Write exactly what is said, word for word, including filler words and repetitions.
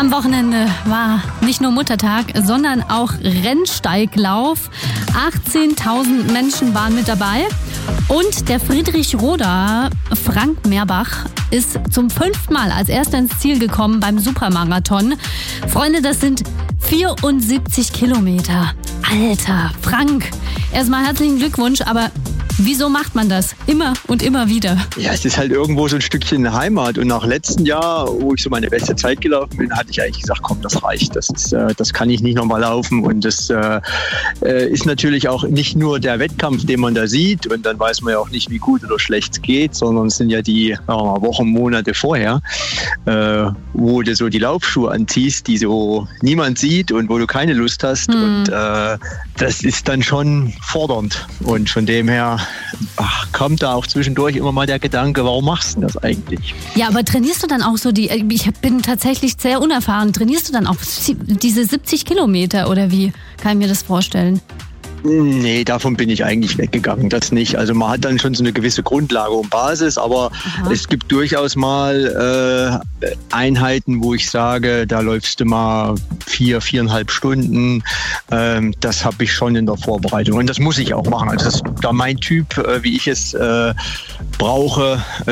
am Wochenende war nicht nur Muttertag, sondern auch Rennsteiglauf. achtzehntausend Menschen waren mit dabei. Und der Friedrich-Roder Frank Meerbach ist zum fünften Mal als erster ins Ziel gekommen beim Supermarathon. Freunde, das sind vierundsiebzig Kilometer. Alter, Frank, erstmal herzlichen Glückwunsch, aber wieso macht man das? Immer und immer wieder. Ja, es ist halt irgendwo so ein Stückchen Heimat. Und nach letztem Jahr, wo ich so meine beste Zeit gelaufen bin, hatte ich eigentlich gesagt, komm, das reicht. Das ist, äh, das kann ich nicht nochmal laufen. Und das äh, ist natürlich auch nicht nur der Wettkampf, den man da sieht. Und dann weiß man ja auch nicht, wie gut oder schlecht es geht, sondern es sind ja die äh, Wochen, Monate vorher, äh, wo du so die Laufschuhe anziehst, die so niemand sieht und wo du keine Lust hast. Hm. Und äh, das ist dann schon fordernd. Und von dem her Ach, kommt da auch zwischendurch immer mal der Gedanke, warum machst du das eigentlich? Ja, aber trainierst du dann auch so die, ich bin tatsächlich sehr unerfahren, trainierst du dann auch diese siebzig Kilometer oder wie kann ich mir das vorstellen? Nee, davon bin ich eigentlich weggegangen, das nicht. Also man hat dann schon so eine gewisse Grundlage und Basis, aber Aha. es gibt durchaus mal äh, Einheiten, wo ich sage, da läufst du mal vier, viereinhalb Stunden. Ähm, das habe ich schon in der Vorbereitung und das muss ich auch machen. Also das ist da mein Typ, äh, wie ich es äh, brauche.